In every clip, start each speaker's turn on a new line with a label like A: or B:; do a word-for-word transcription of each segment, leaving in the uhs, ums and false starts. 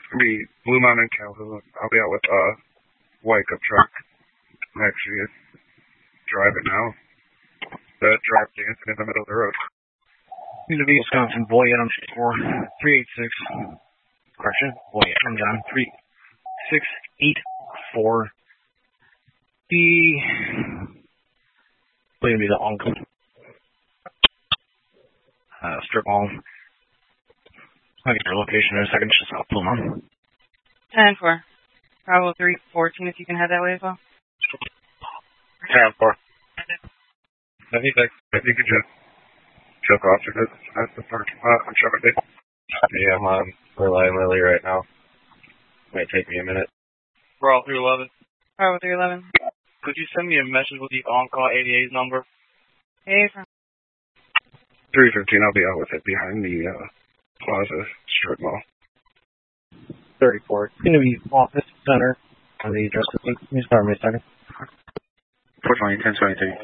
A: be Blue Mountain, Calhoun. I'll be out with a uh, white pickup truck. I'm actually driving now. The drive dancing in the middle of the road.
B: Need to be Wisconsin, boy, I'm four three eight six. Correction, boy, I'm down three six eight four. The going to be the uncle. Uh, strip mall. I'll get your location in a second. Just South Blue Mountain.
C: ten four. Bravo three fourteen. If you can head that way as well.
A: ten four. I think I, I think you just took off because that's the parking lot. I'm sure it. Yeah, I'm on Relay and Lily right now. Might take me a minute.
D: Bravo three eleven.
C: Bravo three eleven.
D: Could you send me a message with the on-call eighty-eight number?
C: Hey, from
A: three fifteen, I'll be out with it behind the uh, Plaza strip mall.
B: thirty-four. It's going to be office center on the Justice League. Can you start me a second?
A: four twenty, ten twenty-three.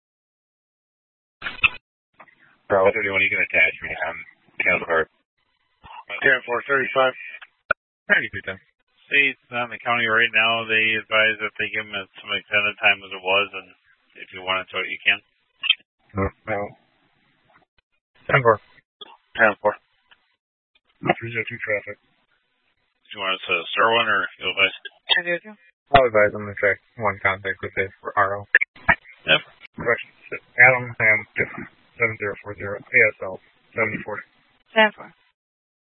A: Bravo thirty-one, you can attach me on Council Card. ten four thirty-five. thirty-three ten.
E: See, on the county right now, they advise that they give them some extended time as it was, and if you want to tow it, you can.
A: No, no.
B: ten four.
A: ten four. three zero two traffic.
E: Do you want us to start one, or you'll advise?
C: three zero two.
A: I'll advise them to check one contact with it for R O.
E: Yep.
A: Correction. Adam Sam seven zero four zero A S L.